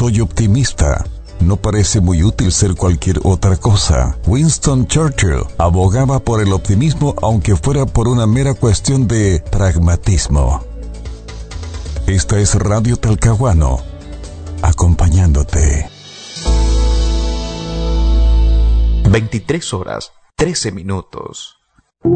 soy optimista. No parece muy útil ser cualquier otra cosa. Winston Churchill abogaba por el optimismo aunque fuera por una mera cuestión de pragmatismo. Esta es Radio Talcahuano, acompañándote. 23 horas, 13 minutos.